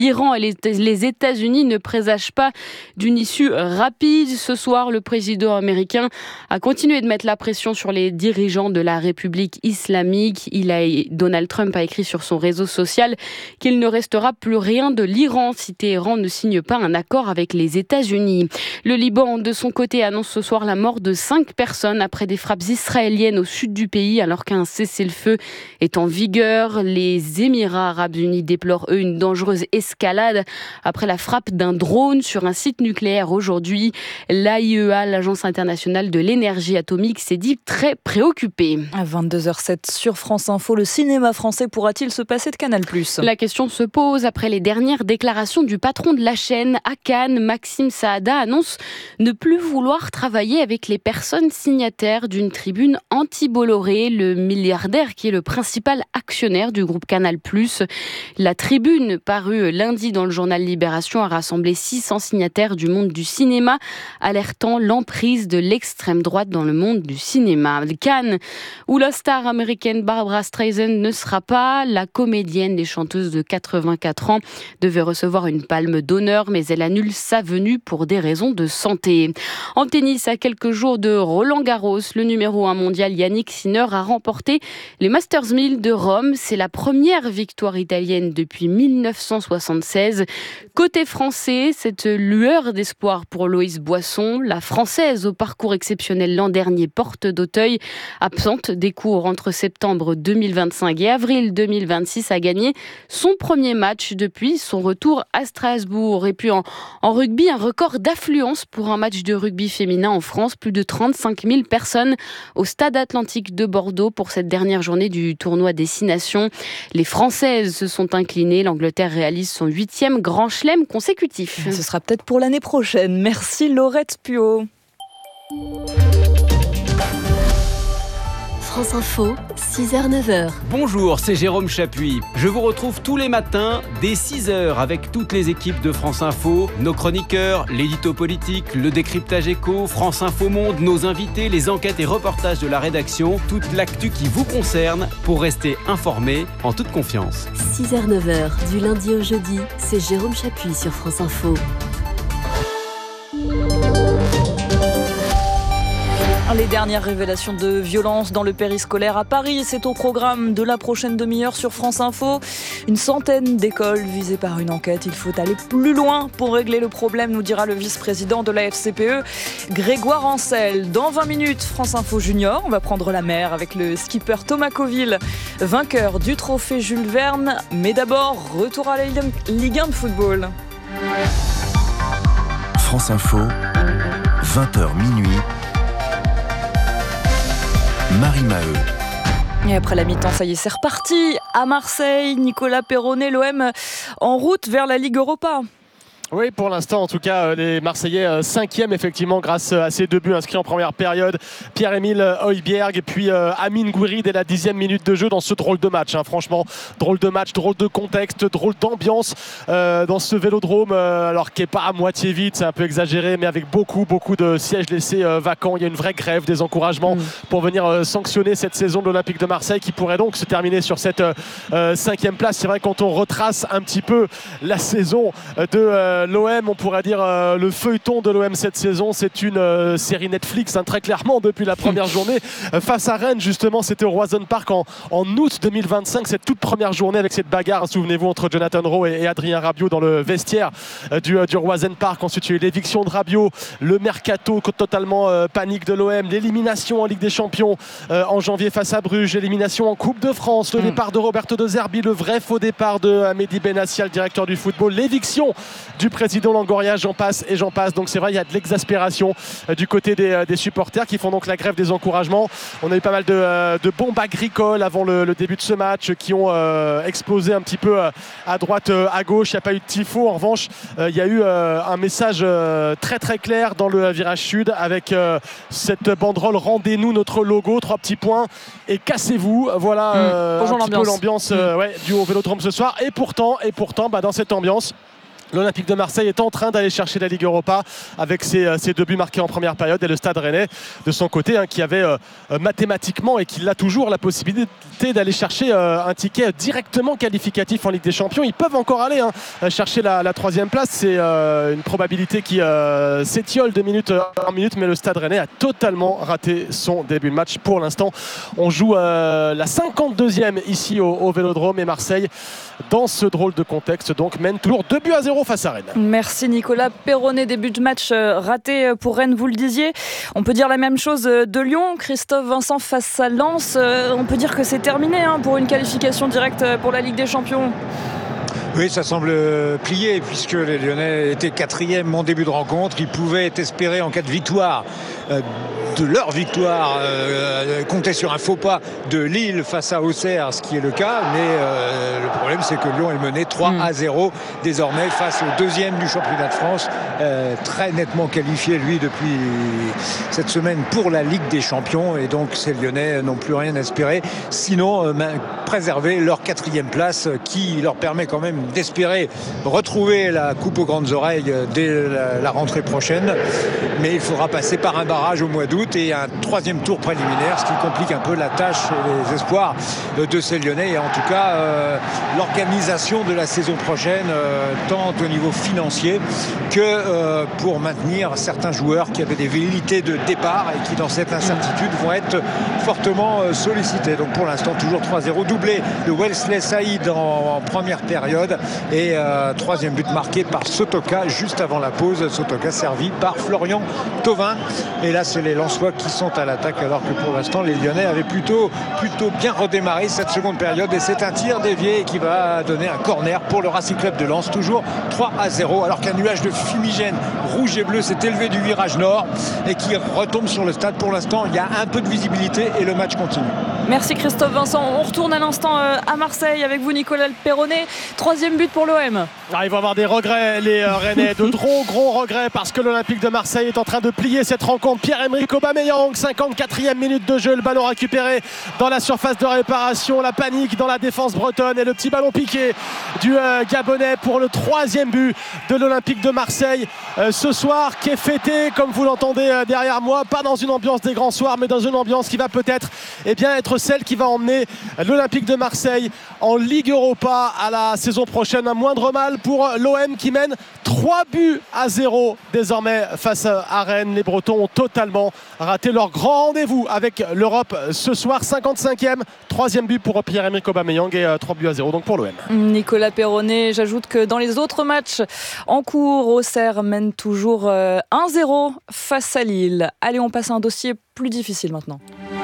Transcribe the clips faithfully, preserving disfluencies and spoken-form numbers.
L'Iran et les, les États-Unis ne présagent pas d'une issue rapide. Ce soir, le président américain a continué de mettre la pression sur les dirigeants de la République islamique. Il a, Donald Trump a écrit sur son réseau social qu'il ne restera plus rien de l'Iran si Téhéran ne signe pas un accord avec les États-Unis. Le Liban, de son côté, annonce ce soir la mort de cinq personnes après des frappes israéliennes au sud du pays, alors qu'un cessez-le-feu est en vigueur. Les Émirats arabes unis déplorent, eux, une dangereuse escalade après la frappe d'un drone sur un site nucléaire aujourd'hui. L'A I E A, l'Agence internationale de l'énergie atomique, s'est dit très préoccupée. À vingt-deux heures sept sur France Info, le cinéma français pourra-t-il se passer de Canal plus ? La question se pose après les dernières déclarations du patron de la chaîne. À Cannes, Maxime Saada annonce ne plus vouloir travailler avec les personnes signataires d'une tribune anti-Bolloré, le milliardaire qui est le principal actionnaire du groupe Canal plus. La tribune, parue lundi dans le journal Libération, a rassemblé six cents signataires du monde du cinéma, alertant l'emprise de l'extrême droite dans le monde du cinéma. Cannes, où la star américaine Barbra Streisand ne sera pas, la comédienne et chanteuse de quatre-vingt-quatre ans devait recevoir une palme d'honneur, mais elle annule sa venue pour des raisons de santé. En tennis, à quelques jours de Roland-Garros, le numéro un mondial Yannick Sinner a remporté les Masters mille de Rome. C'est la première victoire italienne depuis mille neuf cent soixante-seize. Côté français, cette lueur d'espoir pour Loïs Boisson, la Française au parcours exceptionnel l'an dernier, porte d'Auteuil, absente des cours entre septembre deux mille vingt-cinq et avril deux mille vingt-six, a gagné son premier match depuis son retour à Strasbourg. Et puis en, en rugby, un record d'affluence pour un match de rugby féminin en France. Plus de trente-cinq mille personnes au Stade Atlantique de Bordeaux pour cette dernière journée du tournoi des Six Nations. Les Françaises se sont inclinées. L'Angleterre réalise son huitième grand chelem consécutif. Ce sera peut-être pour l'année prochaine. Merci Laurette Puot. France Info, six heures neuf heures. Bonjour, c'est Jérôme Chapuis. Je vous retrouve tous les matins dès six heures avec toutes les équipes de France Info, nos chroniqueurs, l'édito politique, le décryptage éco, France Info Monde, nos invités, les enquêtes et reportages de la rédaction, toute l'actu qui vous concerne pour rester informé en toute confiance. six heures neuf heures, du lundi au jeudi, c'est Jérôme Chapuis sur France Info. Les dernières révélations de violence dans le périscolaire à Paris, c'est au programme de la prochaine demi-heure sur France Info. Une centaine d'écoles visées par une enquête. Il faut aller plus loin pour régler le problème, nous dira le vice-président de la F C P E, Grégoire Ancel. Dans vingt minutes, France Info Junior, on va prendre la mer avec le skipper Thomas Coville, vainqueur du trophée Jules Verne. Mais d'abord, retour à la Ligue un de football. France Info, vingt heures minuit. Marie Maheu. Et après la mi-temps, ça y est, c'est reparti. À Marseille, Nicolas Perronnet, l'O M en route vers la Ligue Europa. Oui, pour l'instant, en tout cas, les Marseillais cinquième, effectivement, grâce à ces deux buts inscrits en première période. Pierre-Emile Højbjerg et puis euh, Amine Gouiri dès la dixième minute de jeu dans ce drôle de match. Hein. Franchement, drôle de match, drôle de contexte, drôle d'ambiance euh, dans ce vélodrome, euh, alors qui n'est pas à moitié vide, c'est un peu exagéré, mais avec beaucoup, beaucoup de sièges laissés euh, vacants. Il y a une vraie grève, des encouragements mmh. pour venir euh, sanctionner cette saison de l'Olympique de Marseille qui pourrait donc se terminer sur cette euh, cinquième place. C'est vrai, quand on retrace un petit peu la saison de euh, l'O M, on pourrait dire euh, le feuilleton de l'O M cette saison, c'est une euh, série Netflix, hein, très clairement, depuis la première journée. Euh, face à Rennes, justement, c'était au Roison Park en, en août deux mille vingt-cinq, cette toute première journée avec cette bagarre, souvenez-vous, entre Jonathan Rowe et, et Adrien Rabiot dans le vestiaire euh, du, euh, du Roison Park. Ensuite, il y a eu l'éviction de Rabiot, le mercato totalement euh, panique de l'O M, l'élimination en Ligue des Champions euh, en janvier face à Bruges, l'élimination en Coupe de France, le mmh. départ de Roberto De Zerbi, le vrai faux départ de Mehdi Benassia, le directeur du football, l'éviction du président Longoria, j'en passe et j'en passe. Donc c'est vrai, il y a de l'exaspération euh, du côté des, euh, des supporters qui font donc la grève des encouragements. On a eu pas mal de, euh, de bombes agricoles avant le, le début de ce match qui ont euh, explosé un petit peu euh, à droite, euh, à gauche. Il n'y a pas eu de tifo. En revanche, euh, il y a eu euh, un message euh, très très clair dans le virage sud avec euh, cette banderole: rendez-nous notre logo, trois petits points et cassez-vous. Voilà euh, mmh. un petit peu l'ambiance euh, ouais, du Haut Vélodrome ce soir. Et pourtant, et pourtant bah, dans cette ambiance, L'Olympique de Marseille est en train d'aller chercher la Ligue Europa avec ses, ses deux buts marqués en première période, et le Stade Rennais de son côté hein, qui avait euh, mathématiquement et qui l'a toujours la possibilité d'aller chercher euh, un ticket directement qualificatif en Ligue des Champions. Ils peuvent encore aller hein, chercher la, la troisième place. C'est euh, une probabilité qui euh, s'étiole de minute en minute, mais le Stade Rennais a totalement raté son début de match. Pour l'instant, on joue euh, la cinquante-deuxième ici au, au Vélodrome, et Marseille, dans ce drôle de contexte, donc mène toujours deux buts à zéro face à Rennes. Merci Nicolas Perronnet. Début de match raté pour Rennes, vous le disiez. On peut dire la même chose de Lyon. Christophe Vincent face à Lens. On peut dire que c'est terminé hein, pour une qualification directe pour la Ligue des Champions. Oui, ça semble plié puisque les Lyonnais étaient quatrième en début de rencontre. Ils pouvaient espérer en cas de victoire, euh, de leur victoire, euh, compter sur un faux pas de Lille face à Auxerre, ce qui est le cas. Mais euh, le problème, c'est que Lyon est mené trois à zéro désormais face au deuxième du championnat de France, euh, très nettement qualifié lui depuis cette semaine pour la Ligue des Champions. Et donc ces Lyonnais n'ont plus rien à espérer, sinon euh, préserver leur quatrième place qui leur permet quand même d'espérer retrouver la coupe aux grandes oreilles dès la, la rentrée prochaine. Mais il faudra passer par un barrage au mois d'août et un troisième tour préliminaire, ce qui complique un peu la tâche et les espoirs de ces Lyonnais. Et en tout cas, euh, l'organisation de la saison prochaine, euh, tant au niveau financier que euh, pour maintenir certains joueurs qui avaient des velléités de départ et qui, dans cette incertitude, vont être fortement euh, sollicités. Donc pour l'instant, toujours trois zéro, doublé de Wesley Saïd en, en première période. Et euh, troisième but marqué par Sotoka juste avant la pause. Sotoka servi par Florian Thauvin. Et là, c'est les Lensois qui sont à l'attaque, alors que pour l'instant, les Lyonnais avaient plutôt, plutôt bien redémarré cette seconde période. Et c'est un tir dévié qui va donner un corner pour le Racing Club de Lens. Toujours trois à zéro, alors qu'un nuage de fumigène rouge et bleu s'est élevé du virage nord et qui retombe sur le stade. Pour l'instant, il y a un peu de visibilité et le match continue. Merci Christophe Vincent. On retourne à l'instant à Marseille avec vous, Nicolas Perronnet. Troisième but pour l'O M. Ah, ils vont avoir des regrets, les euh, Rennais, de gros gros regrets, parce que l'Olympique de Marseille est en train de plier cette rencontre. Pierre-Emerick Aubameyang, cinquante-quatrième minute de jeu, le ballon récupéré dans la surface de réparation, la panique dans la défense bretonne et le petit ballon piqué du euh, Gabonais pour le troisième but de l'Olympique de Marseille euh, ce soir, qui est fêté, comme vous l'entendez euh, derrière moi, pas dans une ambiance des grands soirs, mais dans une ambiance qui va peut-être eh bien, être celle qui va emmener l'Olympique de Marseille en Ligue Europa à la saison prochaine. Un moindre mal pour l'O M qui mène trois buts à zéro désormais face à Rennes. Les Bretons ont totalement raté leur grand rendez-vous avec l'Europe ce soir. cinquante-cinquième, troisième but pour Pierre-Emerick Aubameyang et trois buts à zéro donc pour l'O M. Nicolas Perronnet, j'ajoute que dans les autres matchs en cours, Auxerre mène toujours un zéro face à Lille. Allez, on passe à un dossier plus difficile maintenant.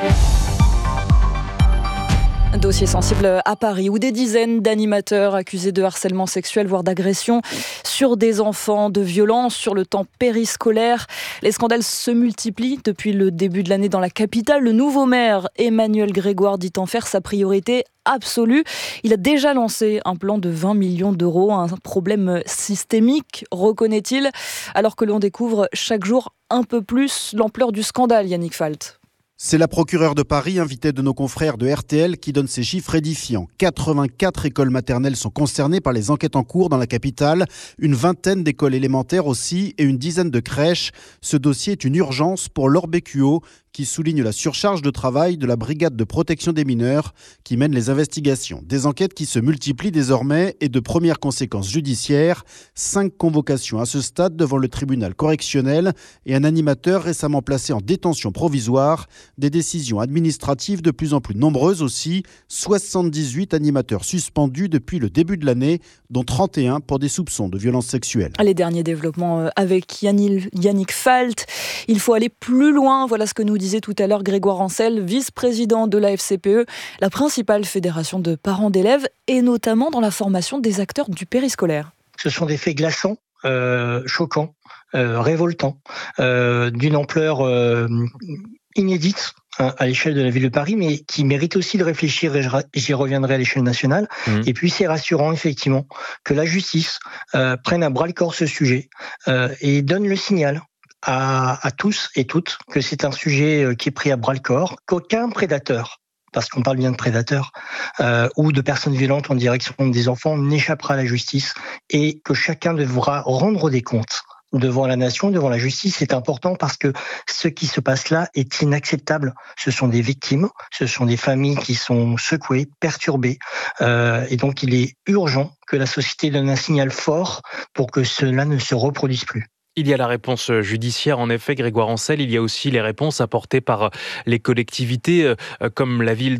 Dossier sensible à Paris, où des dizaines d'animateurs accusés de harcèlement sexuel, voire d'agression sur des enfants, de violence sur le temps périscolaire. Les scandales se multiplient depuis le début de l'année dans la capitale. Le nouveau maire, Emmanuel Grégoire, dit en faire sa priorité absolue. Il a déjà lancé un plan de vingt millions d'euros, un problème systémique, reconnaît-il, alors que l'on découvre chaque jour un peu plus l'ampleur du scandale, Yannick Falt. C'est la procureure de Paris, invitée de nos confrères de R T L, qui donne ces chiffres édifiants. quatre-vingt-quatre écoles maternelles sont concernées par les enquêtes en cours dans la capitale, une vingtaine d'écoles élémentaires aussi et une dizaine de crèches. Ce dossier est une urgence pour Laure Bécuot, qui souligne la surcharge de travail de la brigade de protection des mineurs qui mène les investigations. Des enquêtes qui se multiplient désormais et de premières conséquences judiciaires. Cinq convocations à ce stade devant le tribunal correctionnel et un animateur récemment placé en détention provisoire. Des décisions administratives de plus en plus nombreuses aussi. soixante-dix-huit animateurs suspendus depuis le début de l'année, dont trente et un pour des soupçons de violences sexuelles. Les derniers développements avec Yannick Falt. Il faut aller plus loin. Voilà ce que nous disait tout à l'heure Grégoire Ancel, vice-président de la F C P E, la principale fédération de parents d'élèves, et notamment dans la formation des acteurs du périscolaire. Ce sont des faits glaçants, euh, choquants, euh, révoltants, euh, d'une ampleur euh, inédite hein, à l'échelle de la ville de Paris, mais qui mérite aussi de réfléchir, et j'y reviendrai à l'échelle nationale. Mmh. Et puis c'est rassurant effectivement que la justice euh, prenne à bras-le-corps ce sujet euh, et donne le signal À, à tous et toutes que c'est un sujet qui est pris à bras-le-corps, qu'aucun prédateur, parce qu'on parle bien de prédateurs, euh, ou de personnes violentes en direction des enfants, n'échappera à la justice et que chacun devra rendre des comptes devant la nation, devant la justice. C'est important parce que ce qui se passe là est inacceptable. Ce sont des victimes, ce sont des familles qui sont secouées, perturbées, euh, et donc il est urgent que la société donne un signal fort pour que cela ne se reproduise plus. Il y a la réponse judiciaire, en effet, Grégoire Ancel. Il y a aussi les réponses apportées par les collectivités, comme la ville